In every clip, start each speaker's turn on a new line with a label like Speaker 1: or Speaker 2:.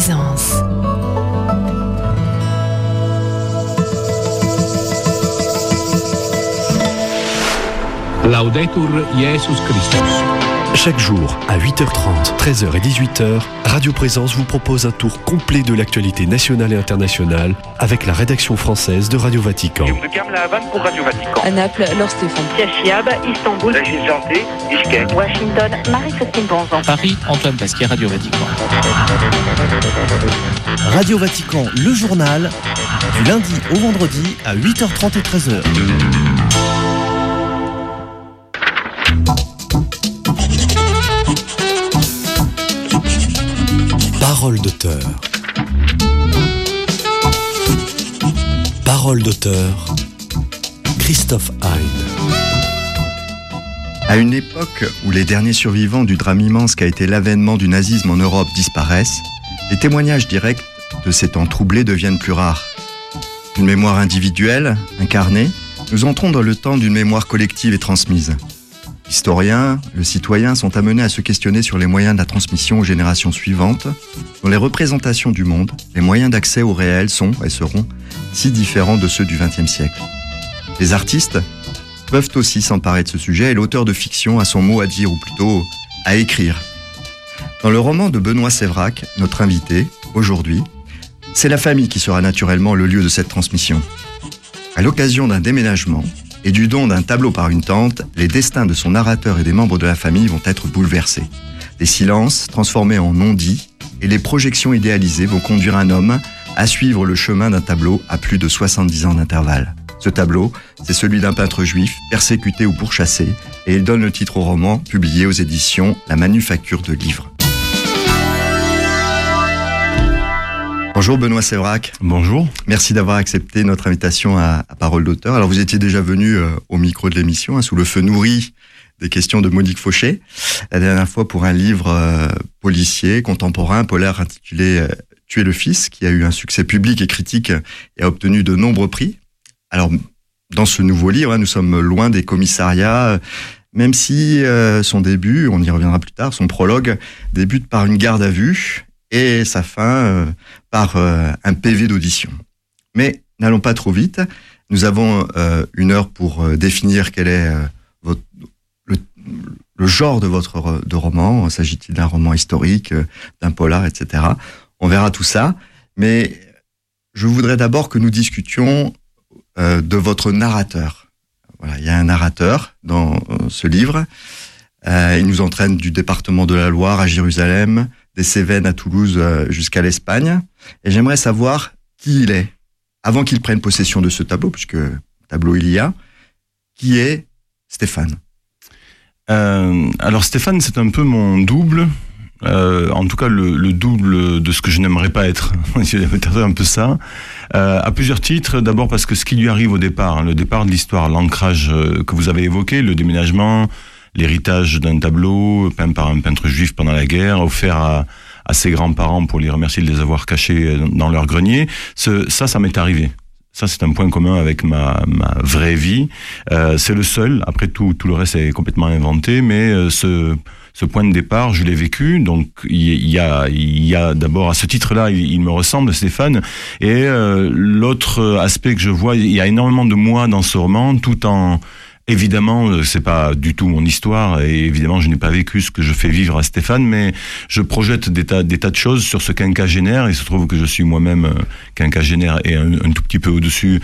Speaker 1: Présence.
Speaker 2: Laudetur Jesus Christus.
Speaker 3: Chaque jour, à 8h30, 13h et 18h, Radio Présence vous propose un tour complet de l'actualité nationale et internationale avec la rédaction française de Radio Vatican.
Speaker 4: pour Radio Vatican.
Speaker 5: À Naples, Laure Stéphane.
Speaker 6: Chiab, Istanbul,
Speaker 4: Régis Janté, Bishkek.
Speaker 6: Washington, Marie-Christine Bonzon.
Speaker 7: Paris, Antoine Pasquier, Radio Vatican.
Speaker 8: Radio Vatican, le journal, du lundi au vendredi à 8h30 et 13h.
Speaker 3: Parole d'auteur. Parole d'auteur. Christophe Hein.
Speaker 9: À une époque où les derniers survivants du drame immense qu'a été l'avènement du nazisme en Europe disparaissent, les témoignages directs de ces temps troublés deviennent plus rares. D'une mémoire individuelle, incarnée, nous entrons dans le temps d'une mémoire collective et transmise. L'historien, le citoyen sont amenés à se questionner sur les moyens de la transmission aux générations suivantes, dont les représentations du monde, les moyens d'accès au réel sont et seront si différents de ceux du XXe siècle. Les artistes peuvent aussi s'emparer de ce sujet et l'auteur de fiction a son mot à dire, ou plutôt à écrire. Dans le roman de Benoît Sévrac, notre invité, aujourd'hui, c'est la famille qui sera naturellement le lieu de cette transmission. À l'occasion d'un déménagement et du don d'un tableau par une tante, les destins de son narrateur et des membres de la famille vont être bouleversés. Les silences transformés en non-dits et les projections idéalisées vont conduire un homme à suivre le chemin d'un tableau à plus de 70 ans d'intervalle. Ce tableau, c'est celui d'un peintre juif persécuté ou pourchassé, et il donne le titre au roman, publié aux éditions La Manufacture de Livres. Bonjour Benoît Sévrac.
Speaker 10: Bonjour.
Speaker 9: Merci d'avoir accepté notre invitation à Parole d'auteur. Alors vous étiez déjà venu au micro de l'émission, sous le feu nourri des questions de Monique Fauché, la dernière fois pour un livre policier, contemporain, polaire intitulé « Tuer le fils », qui a eu un succès public et critique et a obtenu de nombreux prix. Alors, dans ce nouveau livre, nous sommes loin des commissariats, même si son début, on y reviendra plus tard, son prologue débute par une garde à vue et sa fin par un PV d'audition. Mais n'allons pas trop vite. Nous avons une heure pour définir quel est le genre de roman. S'agit-il d'un roman historique, d'un polar, etc. On verra tout ça. Mais je voudrais d'abord que nous discutions de votre narrateur. Voilà, il y a un narrateur dans ce livre. Il nous entraîne du département de la Loire à Jérusalem, des Cévennes à Toulouse jusqu'à l'Espagne. Et j'aimerais savoir qui il est, avant qu'il prenne possession de ce tableau, puisque tableau il y a. Qui est Stéphane ?
Speaker 10: Alors Stéphane, c'est un peu mon double. En tout cas le double de ce que je n'aimerais pas être. C'est un peu ça. À plusieurs titres. D'abord parce que ce qui lui arrive au départ, le départ de l'histoire, l'ancrage que vous avez évoqué, le déménagement, l'héritage d'un tableau peint par un peintre juif pendant la guerre, offert à ses grands-parents pour les remercier de les avoir cachés dans leur grenier. Ça m'est arrivé. Ça, c'est un point commun avec ma vraie vie. C'est le seul. Après tout le reste est complètement inventé, mais ce point de départ, je l'ai vécu. Donc, il y a d'abord, à ce titre-là, il me ressemble, Stéphane. Et l'autre aspect que je vois, il y a énormément de moi dans ce roman, tout en... Évidemment, c'est pas du tout mon histoire, et évidemment, je n'ai pas vécu ce que je fais vivre à Stéphane, mais je projette des tas de choses sur ce quinquagénaire. Il se trouve que je suis moi-même quinquagénaire et un tout petit peu au-dessus,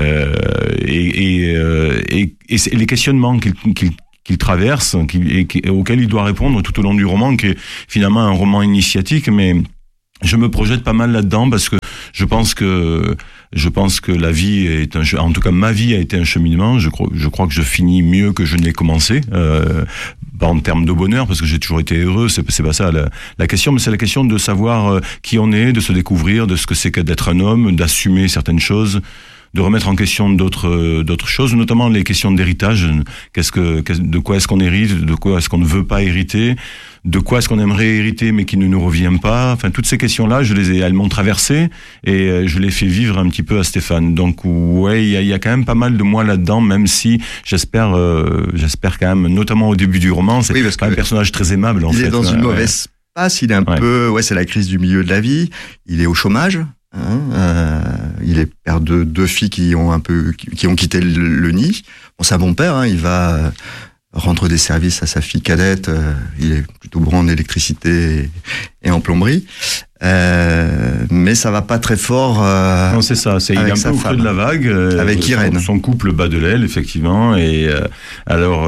Speaker 10: et les questionnements qu'il traverse, auxquels il doit répondre tout au long du roman, qui est finalement un roman initiatique, mais je me projette pas mal là-dedans parce que je pense que la vie est en tout cas ma vie a été un cheminement. Je crois que je finis mieux que je n'ai commencé, pas en termes de bonheur parce que j'ai toujours été heureux. C'est pas ça la question, mais c'est la question de savoir qui on est, de se découvrir, de ce que c'est que d'être un homme, d'assumer certaines choses, de remettre en question d'autres choses, notamment les questions d'héritage. De quoi est-ce qu'on hérite, de quoi est-ce qu'on ne veut pas hériter, de quoi est-ce qu'on aimerait hériter mais qui ne nous revient pas. Enfin, toutes ces questions-là, elles m'ont traversé et je les fais vivre un petit peu à Stéphane. Donc, ouais, il y a quand même pas mal de moi là-dedans, même si j'espère quand même, notamment au début du roman, c'est pas un personnage très aimable.
Speaker 9: Il est dans une mauvaise passe. Il est un peu, c'est la crise du milieu de la vie. Il est au chômage. Il est père de 2 filles qui ont quitté le nid. Bon, c'est un bon père. Il va rendre des services à sa fille cadette. Il est plutôt bon en électricité et en plomberie. Mais ça va pas très fort.
Speaker 10: Non, c'est ça. Il est un peu au creux de la vague.
Speaker 9: Avec Irène.
Speaker 10: Son couple bat de l'aile, effectivement. Et alors,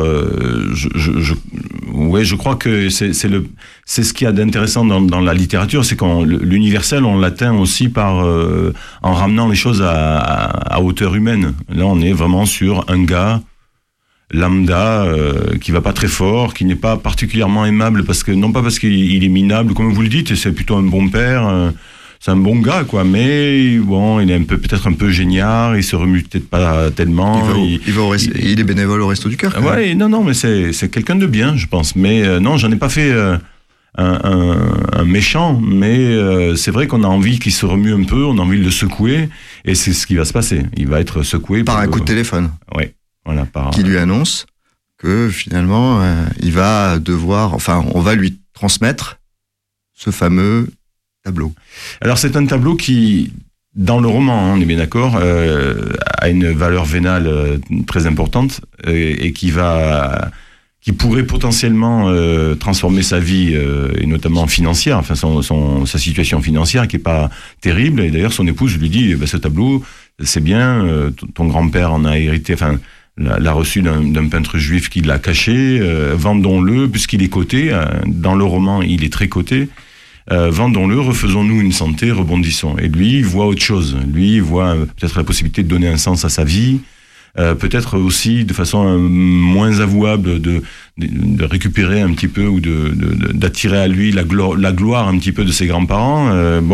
Speaker 10: je crois que c'est ce qu'il y a d'intéressant dans la littérature, c'est qu'on l'universel, on l'atteint aussi en ramenant les choses à hauteur humaine. Là, on est vraiment sur un gars lambda qui va pas très fort, qui n'est pas particulièrement aimable non pas parce qu'il est minable comme vous le dites, c'est plutôt un bon père, c'est un bon gars quoi, mais bon, il est peut-être un peu géniard, il se remue peut-être pas tellement.
Speaker 9: Il est bénévole au Resto du Cœur.
Speaker 10: Ouais, non, mais c'est quelqu'un de bien, je pense. Mais non, j'en ai pas fait un méchant, mais c'est vrai qu'on a envie qu'il se remue un peu, on a envie de le secouer, et c'est ce qui va se passer. Il va être secoué
Speaker 9: par un coup de téléphone.
Speaker 10: Oui. Voilà,
Speaker 9: qui lui annonce que finalement il va devoir, on va lui transmettre ce fameux tableau.
Speaker 10: Alors c'est un tableau qui, dans le roman, on est bien d'accord, a une valeur vénale très importante et qui pourrait potentiellement transformer sa vie et notamment financière, sa situation financière qui est pas terrible. Et d'ailleurs son épouse lui dit ce tableau c'est bien, ton grand-père en a hérité, l'a reçu d'un peintre juif qui l'a caché, vendons-le, puisqu'il est coté, dans le roman il est très coté, vendons-le, refaisons-nous une santé, rebondissons. Et lui, il voit autre chose, lui, il voit peut-être la possibilité de donner un sens à sa vie, peut-être aussi de façon moins avouable de récupérer un petit peu ou d'attirer à lui la gloire un petit peu de ses grands-parents.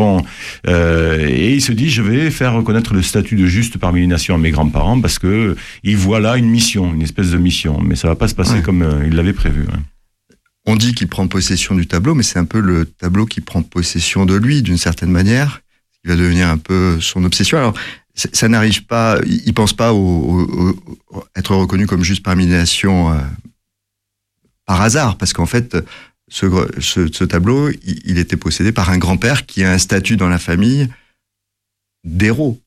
Speaker 10: Et il se dit, je vais faire reconnaître le statut de juste parmi les nations à mes grands-parents parce que il voit là une mission, une espèce de mission. Mais ça va pas se passer comme il l'avait prévu.
Speaker 9: On dit qu'il prend possession du tableau, mais c'est un peu le tableau qui prend possession de lui d'une certaine manière. Il va devenir un peu son obsession. Alors, ça n'arrive pas, il pense pas être reconnu comme juste parmi les nations par hasard, parce qu'en fait, ce tableau, il était possédé par un grand-père qui a un statut dans la famille héroïque.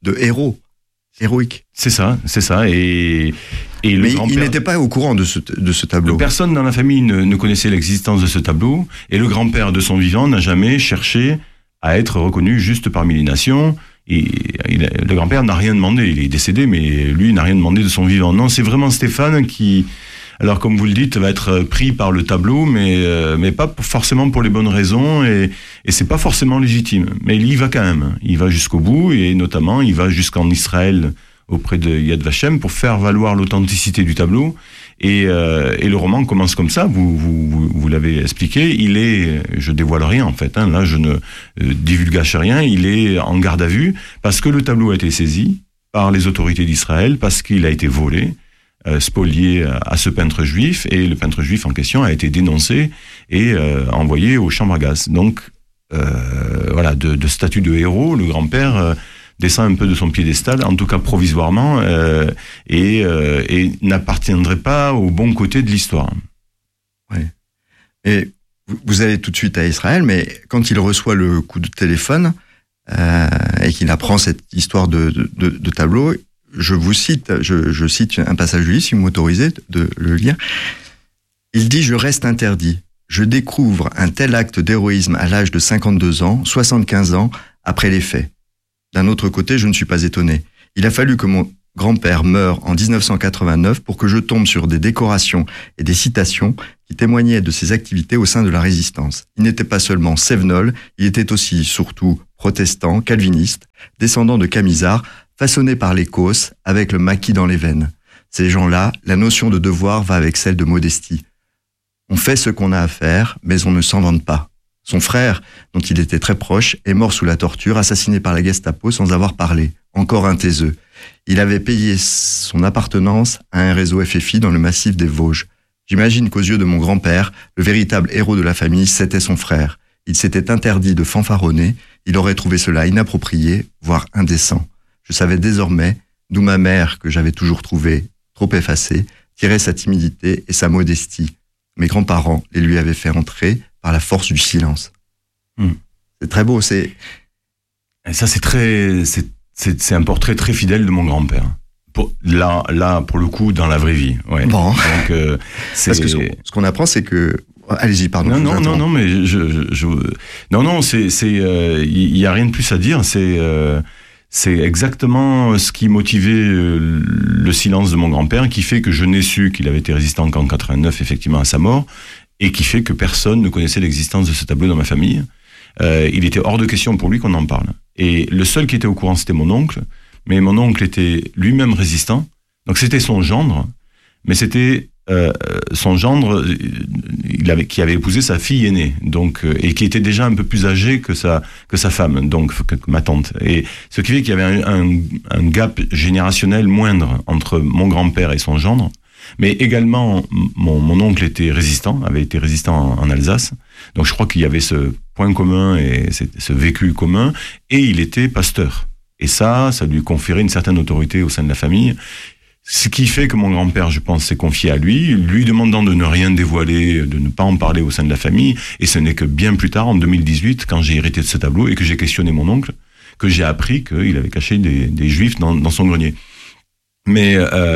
Speaker 10: C'est ça. Et
Speaker 9: mais il n'était pas au courant de ce tableau.
Speaker 10: Personne dans la famille ne connaissait l'existence de ce tableau, et le grand-père de son vivant n'a jamais cherché à être reconnu juste parmi les nations. Et le grand-père n'a rien demandé, il est décédé, mais lui n'a rien demandé de son vivant. Non, c'est vraiment Stéphane qui, alors comme vous le dites, va être pris par le tableau, mais pas forcément pour les bonnes raisons, et c'est pas forcément légitime. Mais il y va quand même, il va jusqu'au bout, et notamment il va jusqu'en Israël auprès de Yad Vashem pour faire valoir l'authenticité du tableau. Et le roman commence comme ça, vous l'avez expliqué, je dévoile rien en fait, là je ne divulgage rien, il est en garde à vue parce que le tableau a été saisi par les autorités d'Israël, parce qu'il a été volé, spolié à ce peintre juif, et le peintre juif en question a été dénoncé et envoyé aux chambres à gaz. Donc de statut de héros, le grand-père descend un peu de son piédestal, en tout cas provisoirement, et n'appartiendrait pas au bon côté de l'histoire.
Speaker 9: Oui. Et vous allez tout de suite à Israël, mais quand il reçoit le coup de téléphone et qu'il apprend cette histoire de tableau, je cite un passage du livre, si vous m'autorisez de le lire. Il dit « Je reste interdit. Je découvre un tel acte d'héroïsme à l'âge de 52 ans, 75 ans après les faits. D'un autre côté, je ne suis pas étonné. Il a fallu que mon grand-père meure en 1989 pour que je tombe sur des décorations et des citations qui témoignaient de ses activités au sein de la résistance. Il n'était pas seulement cévenol, il était aussi, surtout, protestant, calviniste, descendant de Camisards, façonné par les Causses, avec le maquis dans les veines. Ces gens-là, la notion de devoir va avec celle de modestie. On fait ce qu'on a à faire, mais on ne s'en vante pas. Son frère, dont il était très proche, est mort sous la torture, assassiné par la Gestapo sans avoir parlé. Encore un taiseux. Il avait payé son appartenance à un réseau FFI dans le massif des Vosges. J'imagine qu'aux yeux de mon grand-père, le véritable héros de la famille, c'était son frère. Il s'était interdit de fanfaronner, il aurait trouvé cela inapproprié, voire indécent. Je savais désormais d'où ma mère, que j'avais toujours trouvée trop effacée, tirait sa timidité et sa modestie. Mes grands-parents les lui avaient fait entrer par la force du silence.
Speaker 10: Mm.
Speaker 9: C'est très beau.
Speaker 10: Et ça, c'est un portrait très fidèle de mon grand-père. Là, pour le coup, dans la vraie vie. Ouais.
Speaker 9: Bon.
Speaker 10: Donc,
Speaker 9: parce que ce qu'on apprend, c'est que... Allez-y, pardon.
Speaker 10: Non, mais il y a rien de plus à dire. C'est exactement ce qui motivait le silence de mon grand-père, qui fait que je n'ai su qu'il avait été résistant qu'en 89, effectivement, à sa mort, et qui fait que personne ne connaissait l'existence de ce tableau dans ma famille. Il était hors de question pour lui qu'on en parle. Et le seul qui était au courant, c'était mon oncle, mais mon oncle était lui-même résistant, donc c'était son gendre, mais c'était son gendre qui avait épousé sa fille aînée, donc et qui était déjà un peu plus âgé que sa femme, donc que ma tante. Et ce qui fait qu'il y avait un gap générationnel moindre entre mon grand-père et son gendre. Mais également, mon oncle avait été résistant en Alsace. Donc je crois qu'il y avait ce point commun et ce vécu commun. Et il était pasteur. Et ça lui conférait une certaine autorité au sein de la famille. Ce qui fait que mon grand-père, je pense, s'est confié à lui demandant de ne rien dévoiler, de ne pas en parler au sein de la famille. Et ce n'est que bien plus tard, en 2018, quand j'ai hérité de ce tableau et que j'ai questionné mon oncle, que j'ai appris qu'il avait caché des juifs dans son grenier. Mais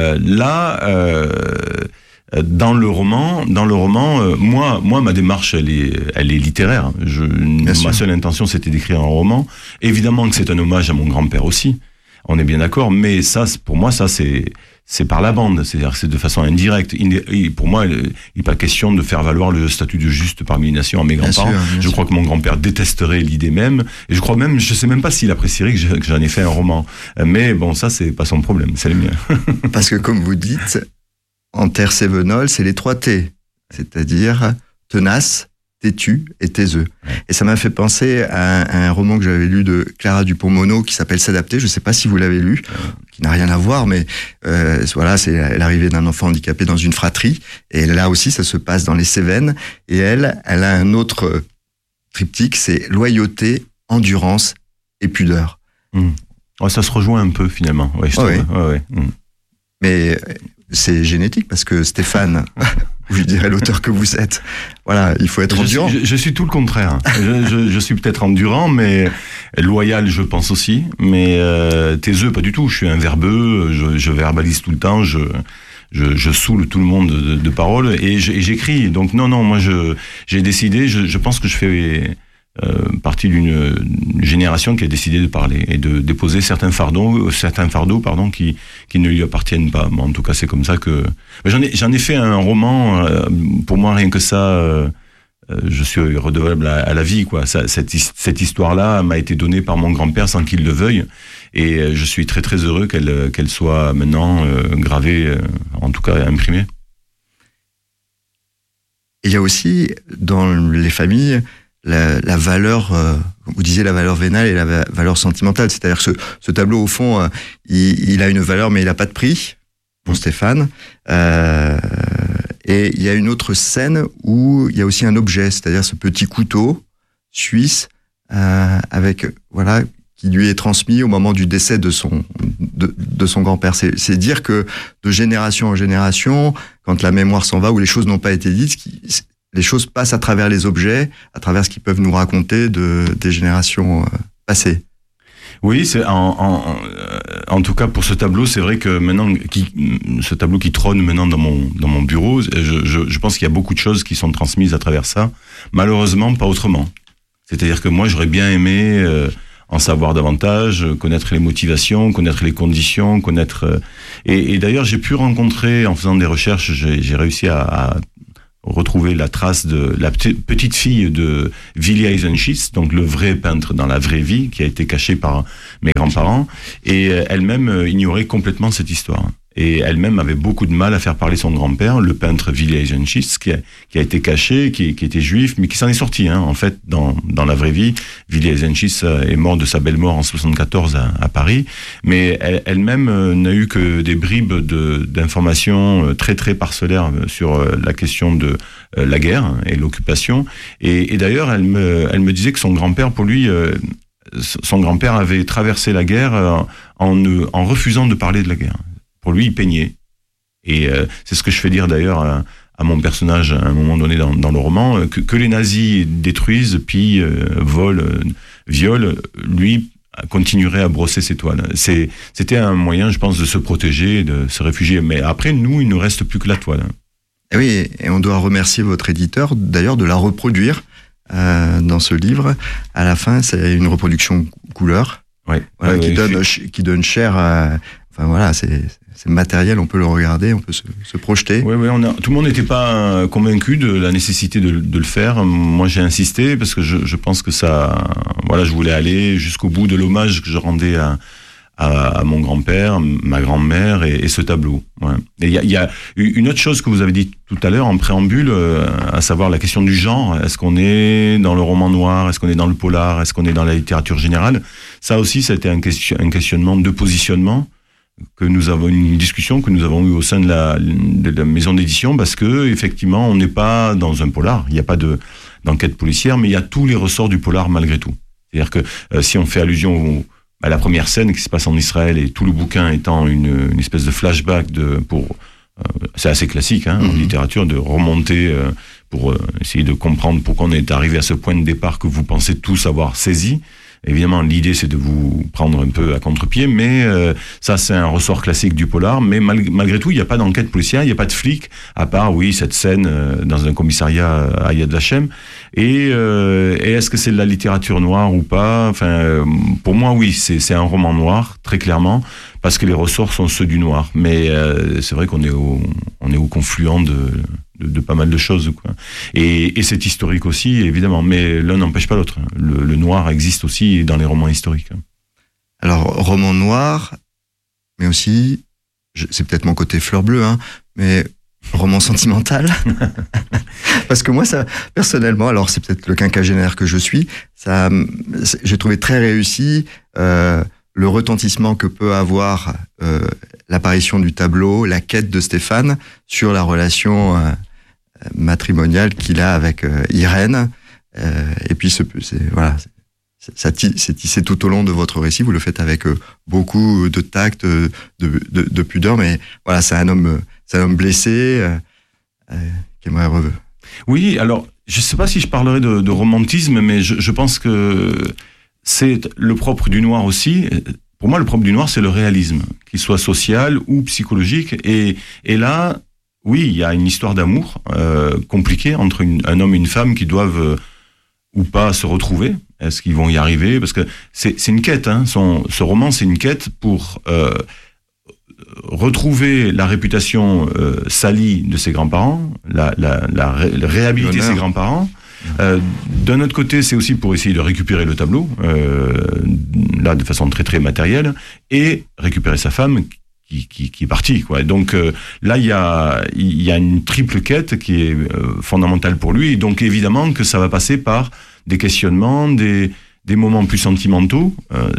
Speaker 10: dans le roman, moi, ma démarche, elle est littéraire. Ma seule intention, c'était d'écrire un roman. Évidemment que c'est un hommage à mon grand-père aussi. On est bien d'accord. Mais ça, pour moi, ça, c'est par la bande. C'est-à-dire que c'est de façon indirecte. Pour moi, il n'est pas question de faire valoir le statut de juste parmi les nations à mes grands-parents. Je crois que mon grand-père détesterait l'idée même. Et je sais même pas s'il apprécierait que j'en ai fait un roman. Mais bon, ça, c'est pas son problème. C'est le mien.
Speaker 9: Parce que, comme vous dites, en terre sévenole, c'est les 3 T. C'est-à-dire tenace, têtu et taiseux. Et ça m'a fait penser à un roman que j'avais lu de Clara Dupont-Mono qui s'appelle S'adapter. Je ne sais pas si vous l'avez lu, qui n'a rien à voir, mais voilà, c'est l'arrivée d'un enfant handicapé dans une fratrie. Et là aussi, ça se passe dans les Cévennes. Et elle a un autre triptyque, c'est loyauté, endurance et pudeur.
Speaker 10: Ouais, ça se rejoint un peu finalement. Ouais, ouais.
Speaker 9: Mais c'est génétique parce que Stéphane, je dirais l'auteur que vous êtes. Voilà, il faut être endurant.
Speaker 10: Je suis tout le contraire. je suis peut-être endurant, mais loyal, je pense aussi. Mais taiseux, pas du tout. Je suis un verbeux. Je verbalise tout le temps. Je saoule tout le monde de paroles et j'écris. Donc non, moi j'ai décidé. Je pense que je fais partie d'une génération qui a décidé de parler et de déposer certains fardeaux qui ne lui appartiennent pas. Mais en tout cas, c'est comme ça que j'en ai fait un roman. Pour moi, rien que ça, je suis redevable à la vie, quoi. Cette histoire-là m'a été donnée par mon grand-père sans qu'il le veuille, et je suis très très heureux qu'elle soit maintenant gravée, en tout cas imprimée.
Speaker 9: Il y a aussi dans les familles la valeur, vous disiez la valeur vénale et la valeur sentimentale. C'est-à-dire que ce tableau, au fond, il a une valeur, mais il n'a pas de prix, pour Stéphane. Et il y a une autre scène où il y a aussi un objet, c'est-à-dire ce petit couteau suisse, qui lui est transmis au moment du décès de son grand-père. C'est dire que de génération en génération, quand la mémoire s'en va ou les choses n'ont pas été dites, les choses passent à travers les objets, à travers ce qu'ils peuvent nous raconter des générations passées.
Speaker 10: Oui, c'est en tout cas pour ce tableau, c'est vrai que maintenant, ce tableau qui trône maintenant dans mon bureau, je pense qu'il y a beaucoup de choses qui sont transmises à travers ça. Malheureusement, pas autrement. C'est-à-dire que moi, j'aurais bien aimé en savoir davantage, connaître les motivations, connaître les conditions, et d'ailleurs, j'ai pu rencontrer, en faisant des recherches, j'ai réussi à retrouver la trace de la petite fille de Willi Eisenschitz, donc le vrai peintre dans la vraie vie, qui a été caché par mes grands-parents, et elle-même ignorait complètement cette histoire. Et elle-même avait beaucoup de mal à faire parler son grand-père, le peintre Willi Eisenschitz, qui a été caché, qui était juif, mais qui s'en est sorti, en fait, dans la vraie vie. Willi Eisenschitz est mort de sa belle mort en 74 à Paris, mais elle-même n'a eu que des bribes d'informations très très parcellaires sur la question de la guerre et l'occupation. Et d'ailleurs, elle me disait que son grand-père, pour lui, son grand-père avait traversé la guerre en refusant de parler de la guerre. Pour lui, il peignait. Et c'est ce que je fais dire d'ailleurs à mon personnage à un moment donné dans le roman, que les nazis détruisent, puis violent, lui continuerait à brosser ses toiles. C'était un moyen, je pense, de se protéger, de se réfugier. Mais après, nous, il ne reste plus que la toile.
Speaker 9: Et oui, et on doit remercier votre éditeur, d'ailleurs, de la reproduire dans ce livre. À la fin, c'est une reproduction couleur, qui donne chair à... Enfin voilà, c'est matériel, on peut le regarder, on peut se projeter.
Speaker 10: Oui, tout le monde n'était pas convaincu de la nécessité de le faire. Moi, j'ai insisté parce que je pense que ça... Voilà, je voulais aller jusqu'au bout de l'hommage que je rendais à mon grand-père, ma grand-mère et ce tableau. Ouais. Et il y a une autre chose que vous avez dit tout à l'heure en préambule, à savoir la question du genre. Est-ce qu'on est dans le roman noir? Est-ce qu'on est dans le polar? Est-ce qu'on est dans la littérature générale? Ça aussi, ça a été un questionnement de positionnement. Une discussion que nous avons eue au sein de la maison d'édition, parce que effectivement on n'est pas dans un polar, il n'y a pas d'enquête policière, mais il y a tous les ressorts du polar malgré tout. C'est-à-dire que si on fait allusion à la première scène qui se passe en Israël et tout le bouquin étant une espèce de flashback c'est assez classique en littérature de remonter pour essayer de comprendre pourquoi on est arrivé à ce point de départ que vous pensez tous avoir saisi. Évidemment, l'idée, c'est de vous prendre un peu à contre-pied, mais ça, c'est un ressort classique du polar. Mais malgré tout, il n'y a pas d'enquête policière, il n'y a pas de flic, à part, cette scène dans un commissariat à Yad Vashem. Et est-ce que c'est de la littérature noire ou pas? Enfin, pour moi, oui, c'est un roman noir, très clairement, parce que les ressorts sont ceux du noir. Mais c'est vrai qu'on est au confluent de pas mal de choses, quoi. Et c'est historique aussi, évidemment, mais l'un n'empêche pas l'autre. Le noir existe aussi dans les romans historiques.
Speaker 9: Alors, roman noir, mais aussi, c'est peut-être mon côté fleur bleue, mais roman sentimental. Parce que moi, ça, personnellement, alors c'est peut-être le quinquagénaire que je suis, j'ai trouvé très réussi le retentissement que peut avoir l'apparition du tableau, la quête de Stéphane sur la relation matrimoniale qu'il a avec Irène. Et puis, c'est tissé tout au long de votre récit. Vous le faites avec beaucoup de tact, de pudeur, mais voilà, c'est un homme blessé qui aimerait revenir.
Speaker 10: Oui, alors, je ne sais pas si je parlerai de romantisme, mais je pense que c'est le propre du noir aussi. Pour moi, le propre du noir, c'est le réalisme, qu'il soit social ou psychologique. Et là, oui, il y a une histoire d'amour compliquée entre un homme et une femme qui doivent ou pas se retrouver. Est-ce qu'ils vont y arriver? Parce que c'est une quête. Ce roman, c'est une quête pour retrouver la réputation salie de ses grands-parents, réhabiliter ses grands-parents. D'un autre côté, c'est aussi pour essayer de récupérer le tableau, là de façon très très matérielle, et récupérer sa femme qui est partie, quoi. Donc là, il y a une triple quête qui est fondamentale pour lui, et donc évidemment que ça va passer par des questionnements, des moments plus sentimentaux,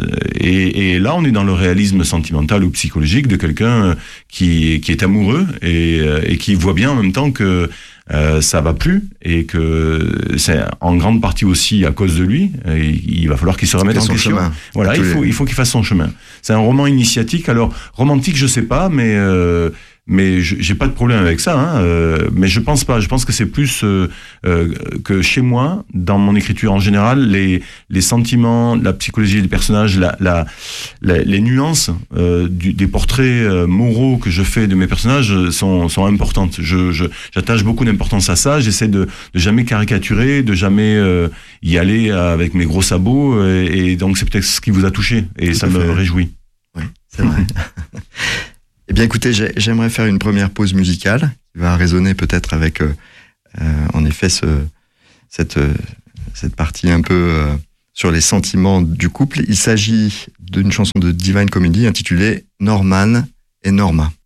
Speaker 10: et là on est dans le réalisme sentimental ou psychologique de quelqu'un qui est amoureux et qui voit bien en même temps que ça va plus et que c'est en grande partie aussi à cause de lui. Et il va falloir qu'il se remette en question. Voilà, il faut qu'il fasse son chemin. C'est un roman initiatique. Alors romantique, je sais pas, mais j'ai pas de problème avec ça. Mais je pense pas. Je pense que c'est plus que chez moi, dans mon écriture en général, les sentiments, la psychologie des personnages, les nuances des portraits moraux que je fais de mes personnages sont importantes. J'attache beaucoup d'importance à ça. J'essaie de jamais caricaturer, de jamais y aller avec mes gros sabots. Et donc c'est peut-être ce qui vous a touché. Et ça me réjouit.
Speaker 9: Oui, c'est vrai. Eh bien, écoutez, j'aimerais faire une première pause musicale qui va résonner peut-être avec, en effet, cette partie un peu sur les sentiments du couple. Il s'agit d'une chanson de Divine Comedy intitulée Norman et Norma.